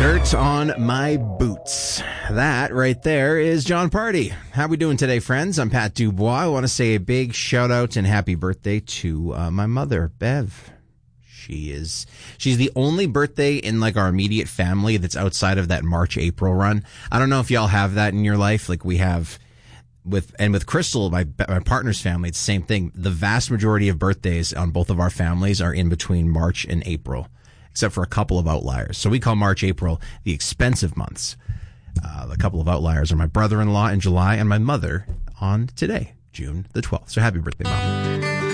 Dirt on my boots. That right there is John Party. How we doing today, friends? I'm Pat Dubois. I want to say a big shout out and happy birthday to my mother, Bev. She's the only birthday in like our immediate family that's outside of that March-April run. I don't know if y'all have that in your life, like we have with Crystal, my partner's family. It's the same thing. The vast majority of birthdays on both of our families are in between March and April, except for a couple of outliers. So we call March, April the expensive months. A couple of outliers are my brother-in-law in July and my mother on today, June the 12th. So happy birthday, Mom.